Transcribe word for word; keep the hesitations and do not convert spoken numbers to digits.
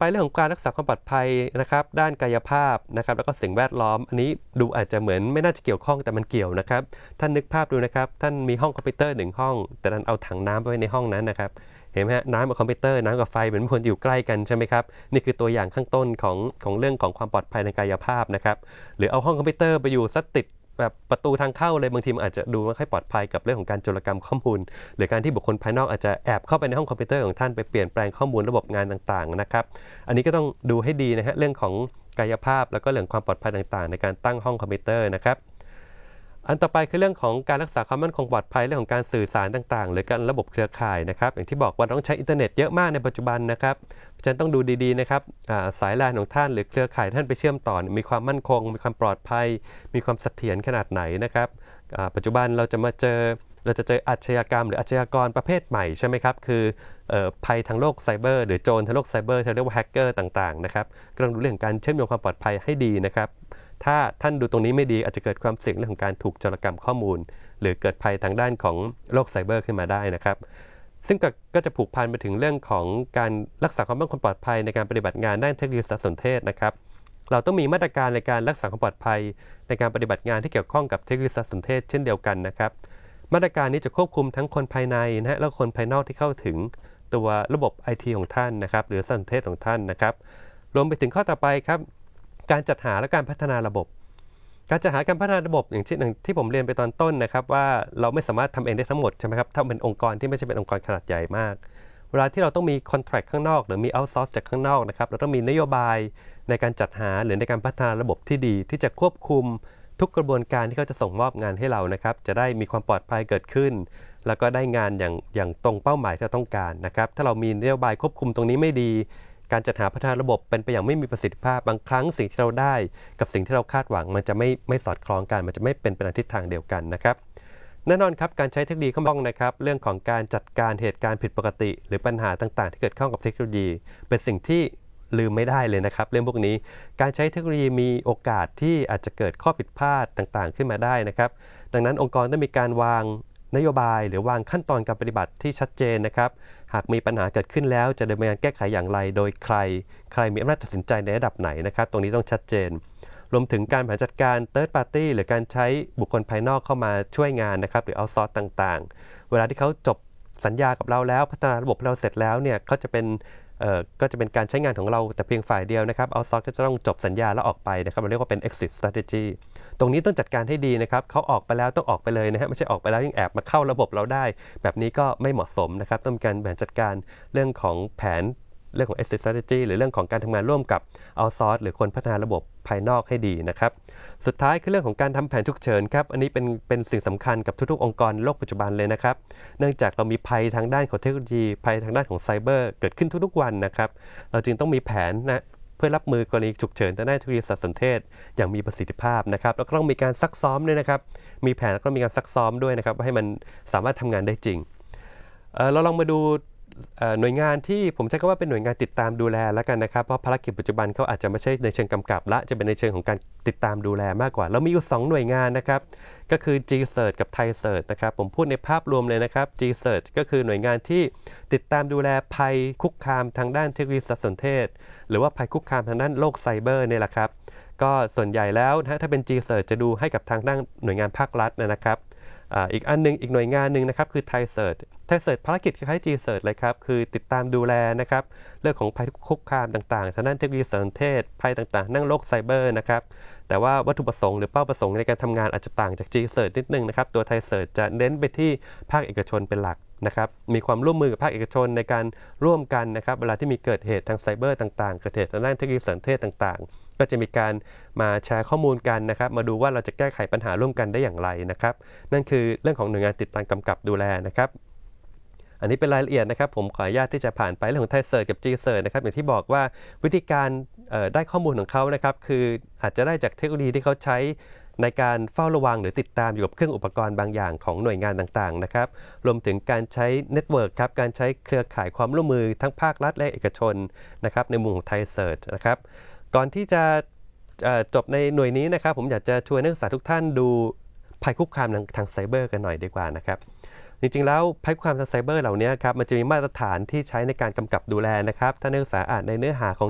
ไปเรื่องของการรักษาความปลอดภัยนะครับด้านกายภาพนะครับแล้วก็สิ่งแวดล้อมอันนี้ดูอาจจะเหมือนไม่น่าจะเกี่ยวข้องแต่มันเกี่ยวนะครับท่านนึกภาพดูนะครับท่านมีห้องคอมพิวเตอร์หนึ่งห้องแต่ดันเอาถังน้ำไปไว้ในห้องนั้นนะครับเห็นไหมฮะน้ำกับคอมพิวเตอร์น้ำกับไฟเหมือนคนอยู่ใกล้กันใช่ไหมครับนี่คือตัวอย่างข้างต้นของของเรื่องของความปลอดภัยในกายภาพนะครับหรือเอาห้องคอมพิวเตอร์ไปอยู่ซัดติดแบบประตูทางเข้าเลยบางทีมันอาจจะดูไม่ค่อยปลอดภัยกับเรื่องของการโจรกรรมข้อมูลหรือการที่บุคคลภายนอกอาจจะแอบเข้าไปในห้องคอมพิวเตอร์ของท่านไปเปลี่ยนแปลงข้อมูลระบบงานต่างๆนะครับอันนี้ก็ต้องดูให้ดีนะฮะเรื่องของกายภาพแล้วก็เรื่องความปลอดภัยต่างๆในการตั้งห้องคอมพิวเตอร์นะครับอันต่อไปคือเรื่องของการรักษาความมั่นคงปลอดภัยเรื่องของการสื่อสารต่างๆหรือการระบบเครือข่ายนะครับอย่างที่บอกว่าต้องใช้อินเทอร์เน็ตเยอะมากในปัจจุบันนะครับฉะนั้นต้องดูดีๆนะครับสายแลนของท่านหรือเครือข่ายท่านไปเชื่อมต่อมีความมั่นคงมีความปลอดภัยมีความเสถียรขนาดไหนนะครับปัจจุบันเราจะมาเจอเราจะเจออาชญากรรมหรืออาชญากรประเภทใหม่ใช่ไหมครับคือภัยทางโลกไซเบอร์หรือโจรทางโลกไซเบอร์ที่เรียกว่าแฮกเกอร์ต่างๆนะครับก็ต้องดูเรื่องการเชื่อมโยงความปลอดภัยให้ดีนะครับถ้าท่านดูตรงนี้ไม่ดีอาจจะเกิดความเสี่ยงเรื่องของการถูกโจรกรรมข้อมูลหรือเกิดภัยทางด้านของโลกไซเบอร์ขึ้นมาได้นะครับซึ่งก็จะผูกพันไปถึงเรื่องของการรักษาความมั่นคงปลอดภัยในการปฏิบัติงานด้านเทคโนโลยีสารสนเทศนะครับเราต้องมีมาตรการในการรักษาความปลอดภัยในการปฏิบัติงานที่เกี่ยวข้องกับเทคโนโลยีสารสนเทศเช่นเดียวกันนะครับมาตรการนี้จะควบคุมทั้งคนภายในนะฮะและคนภายนอกที่เข้าถึงตัวระบบ ไอ ที ของท่านนะครับหรือสารสนเทศของท่านนะครับรวมไปถึงข้อต่อไปครับการจัดหาและการพัฒนาระบบการจัดหาการพัฒนาระบบอย่างเช่นที่ผมเรียนไปตอนต้นนะครับว่าเราไม่สามารถทำเองได้ทั้งหมดใช่ไหมครับถ้าเป็นองค์กรที่ไม่ใช่เป็นองค์กรขนาดใหญ่มากเวลาที่เราต้องมีคอนแทรคข้างนอกหรือมีเอาท์ซอร์สจากข้างนอกนะครับเราต้องมีนโยบายในการจัดหาหรือในการพัฒนาระบบที่ดีที่จะควบคุมทุกกระบวนการที่เขาจะส่งมอบงานให้เรานะครับจะได้มีความปลอดภัยเกิดขึ้นแล้วก็ได้งานอย่างอย่างตรงเป้าหมายที่เราต้องการนะครับถ้าเรามีนโยบายควบคุมตรงนี้ไม่ดีการจัดหาพัฒนาระบบเป็นไปอย่างไม่มีประสิทธิภาพบางครั้งสิ่งที่เราได้กับสิ่งที่เราคาดหวังมันจะไม่ไม่สอดคล้องกันมันจะไม่เป็นไปในทิศทางเดียวกันนะครับแน่นอนครับการใช้เทคโนโลยีเข้ามาต้องนะครับเรื่องของการจัดการเหตุการณ์ผิดปกติหรือปัญหาต่างๆที่เกิดขึ้นกับเทคโนโลยีเป็นสิ่งที่ลืมไม่ได้เลยนะครับเรื่องพวกนี้การใช้เทคโนโลยีมีโอกาสที่อาจจะเกิดข้อผิดพลาดต่างๆขึ้นมาได้นะครับดังนั้นองค์กรต้องมีการวางนโยบายหรือวางขั้นตอนการปฏิบัติที่ชัดเจนนะครับหากมีปัญหาเกิดขึ้นแล้วจะดำเนินการแก้ไขอย่างไรโดยใครใครมีอำนาจตัดสินใจในระดับไหนนะครับตรงนี้ต้องชัดเจนรวมถึงการบริหารจัดการ third party หรือการใช้บุคคลภายนอกเข้ามาช่วยงานนะครับหรือ outsource ต่างๆเวลาที่เขาจบสัญญากับเราแล้วพัฒนาระบบเราเสร็จแล้วเนี่ยเขาจะเป็นเอ่อก็จะเป็นการใช้งานของเราแต่เพียงฝ่ายเดียวนะครับ outsource ก็จะต้องจบสัญญาแล้วออกไปนะครับเราเรียกว่าเป็น exit strategy ตรงนี้ต้องจัดการให้ดีนะครับเขาออกไปแล้วต้องออกไปเลยนะฮะไม่ใช่ออกไปแล้วยังแอบมาเข้าระบบเราได้แบบนี้ก็ไม่เหมาะสมนะครับต้องมีการบริหารจัดการเรื่องของแผนเรื่องของ exit strategy หรือเรื่องของการทำงานร่วมกับ outsource หรือคนพัฒนาระบบภายนอกให้ดีนะครับสุดท้ายคือเรื่องของการทำแผนฉุกเฉินครับอันนี้เป็นเป็นสิ่งสำคัญกับทุกๆองค์กรโลกปัจจุบันเลยนะครับเนื่องจากเรามีภัยทางด้านของเทคโนโลยีภัยทางด้านของไซเบอร์เกิดขึ้นทุกๆวันนะครับเราจึงต้องมีแผนนะเพื่อรับมือกรณีฉุกเฉินทางด้านเทคโนโลยีสารสนเทศอย่างมีประสิทธิภาพนะครับแล้วก็ต้องมีการซักซ้อมด้วยนะครับมีแผนแล้วก็มีการซักซ้อมด้วยนะครับให้มันสามารถทำงานได้จริง เอ่อเราลองมาดูหน่วยงานที่ผมใช้คำว่าเป็นหน่วยงานติดตามดูแลแล้วกันนะครับเพราะภารกิจปัจจุบันเขาอาจจะไม่ใช่ในเชิงกำกับละจะเป็นในเชิงของการติดตามดูแลมากกว่าเรามีอยู่สองหน่วยงานนะครับก็คือ จี เซิร์ช กับ ไทย เซิร์ช นะครับผมพูดในภาพรวมเลยนะครับ จี เซิร์ช ก็คือหน่วยงานที่ติดตามดูแลภัยคุกคามทางด้านเทคโนโลยีสารสนเทศหรือว่าภัยคุกคามทางด้านโลกไซเบอร์เนี่ยแหละครับก็ส่วนใหญ่แล้วนะถ้าเป็น จี เซิร์ช จะดูให้กับทางด้านหน่วยงานภาครัฐนะครับอีกอันนึงอีกหน่วยงานหนึ่งนะครับคือ ไทย เซิร์ช ไทย เซิร์ช ภารกิจคล้ายๆ จี เซิร์ช เลยครับคือติดตามดูแลนะครับเรื่องของภัยคุกคามต่างๆทางด้านเทคโนโลยีสารสนเทศภัยต่างๆนั่งโลกไซเบอร์นะครับแต่ว่าวัตถุประสงค์หรือเป้าประสงค์ในการทำงานอาจจะต่างจาก จี เซิร์ช นิดนึงนะครับตัว ไทย เซิร์ช จะเน้นไปที่ภาคเอกชนเป็นหลักนะครับมีความร่วมมือกับภาคเอกชนในการร่วมกันนะครับเวลาที่มีเกิดเหตุทางไซเบอร์ต่างๆเกิดเหตุทางด้านเทคโนโลยีสารสนเทศต่างๆก็จะมีการมาแชร์ข้อมูลกันนะครับมาดูว่าเราจะแก้ไขปัญหาร่วมกันได้อย่างไรนะครับนั่นคือเรื่องของหน่วยงานติดตามกำกับดูแลนะครับอันนี้เป็นรายละเอียดนะครับผมขออนุญาตที่จะผ่านไปเรื่องของ ไทย เซิร์ช กับ จี เซิร์ช นะครับอย่างที่บอกว่าวิธีการได้ข้อมูลของเขานะครับคืออาจจะได้จากเทคโนโลยีที่เขาใช้ในการเฝ้าระวังหรือติดตามอยู่กับเครื่องอุปกรณ์บางอย่างของหน่วยงานต่างๆนะครับรวมถึงการใช้เน็ตเวิร์กครับการใช้เครือข่ายความร่วมมือทั้งภาครัฐและเอกชนนะครับในมุมของ ไทย เซิร์ช นะครับก่อนที่จะจบในหน่วยนี้นะครับผมอยากจะชวนนักศึกษาทุกท่านดูภัยคุกคามทางทางไซเบอร์กันหน่อยดีกว่านะครับจริงๆแล้วภัยคุกคามทางไซเบอร์เหล่านี้ครับมันจะมีมาตรฐานที่ใช้ในการกำกับดูแลนะครับถ้านักศึกษาอ่านในเนื้อหาของ